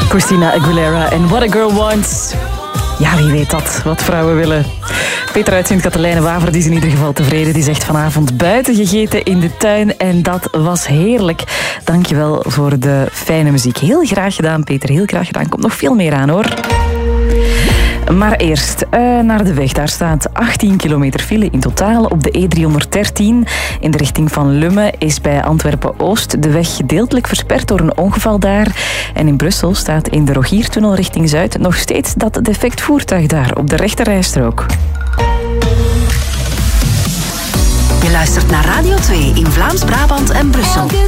Christina Aguilera en What a Girl Wants. Ja, wie weet dat, wat vrouwen willen. Peter uit Sint-Katelijne-Waver is in ieder geval tevreden. Die zegt vanavond buiten gegeten in de tuin en dat was heerlijk. Dankjewel voor de fijne muziek. Heel graag gedaan, Peter, heel graag gedaan. Komt nog veel meer aan, hoor. Maar eerst naar de weg. Daar staat 18 kilometer file in totaal op de E313. In de richting van Lummen is bij Antwerpen-Oost de weg gedeeltelijk versperd door een ongeval daar. En in Brussel staat in de Rogiertunnel richting Zuid nog steeds dat defect voertuig daar op de rechterrijstrook. Je luistert naar Radio 2 in Vlaams-Brabant en Brussel.